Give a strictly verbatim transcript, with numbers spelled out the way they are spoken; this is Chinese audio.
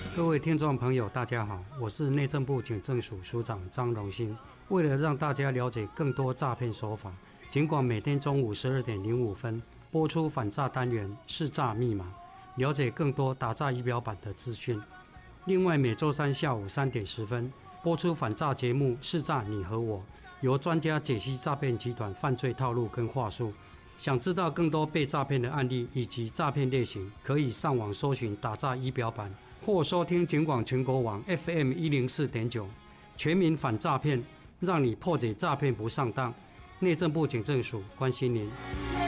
各位听众朋友大家好，我是内政部警政署署长张荣兴。为了让大家了解更多诈骗手法，警广每天中午十二点零五分播出反诈单元识诈密码，了解更多打诈仪表板的资讯。另外每周三下午三点十分播出反诈节目识诈你和我，由专家解析诈骗集团犯罪套路跟话术。想知道更多被诈骗的案例以及诈骗类型，可以上网搜寻打诈仪表板，或收听警广全国网 F M 一零四点九，全民反诈骗，让你破解诈骗不上当。内政部警政署关心您。